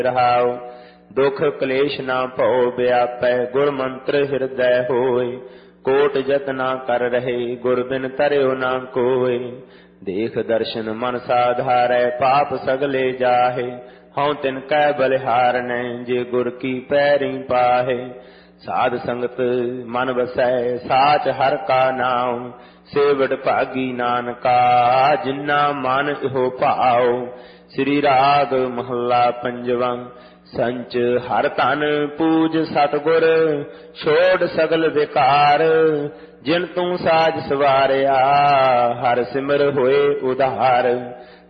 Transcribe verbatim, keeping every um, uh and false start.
रहाओ। दुख क्लेश ना भौ व्यापै, गुर मंत्र हृदय होय। कोट जतना कर रहे, गुर बिन तरयो ना कोय। देख दर्शन मन साधारै, पाप सगले जाहे। हऊँ तिन कै बलिहारनै, जे गुर की पैरी पाहे। साध संगत मन बसै, साच हर का नाम। सेवट भागी नानका, जिन्ना मन इहो भाव। श्री राग महला पंजवा। संच हर तन पूज सतगुर, छोड़ सगल विकार। जिन तू साज सवारिया, हर सिमर होए उधार।